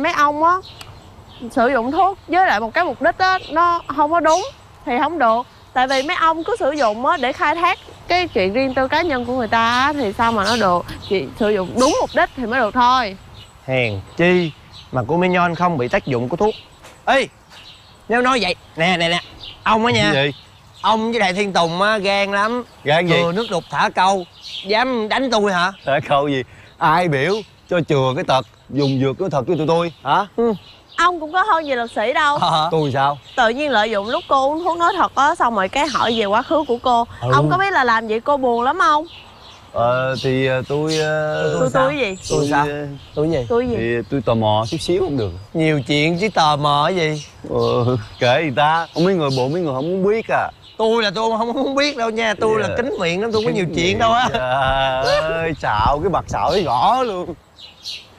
mấy ông á sử dụng thuốc với lại một cái mục đích á nó không có đúng thì không được. Tại vì mấy ông cứ sử dụng á để khai thác cái chuyện riêng tư cá nhân của người ta á, thì sao mà nó được. Chị sử dụng đúng mục đích thì mới được thôi. Hèn chi mà cô Mê Nhon không bị tác dụng của thuốc. Ê, nếu nói vậy nè ông á nha. Cái gì? Ông với Đại Thiên Tùng á gan lắm. Gan gì? Thừa nước đục thả câu, dám đánh tôi hả? Hả? Câu gì? Ai biểu cho chừa cái tật dùng dược cái thật với tụi tôi hả? Ông cũng có hơn gì luật sĩ đâu. Tôi sao? Tự nhiên lợi dụng lúc cô uống thuốc nói thật á, xong rồi cái hỏi về quá khứ của cô. Ông có biết là làm vậy cô buồn lắm không? Thì tôi Tôi gì? Tôi sao? Tôi gì? Tôi gì? Thì tôi tò mò chút xíu không được. Nhiều chuyện chứ tò mò cái gì. Kể người ta, không mấy người bộ mấy người không muốn biết à. Tôi không muốn biết đâu nha. Tôi là kín miệng lắm, tôi không có nhiều chuyện đâu á. Trời ơi, xạo cái mặt xạo cái gõ luôn.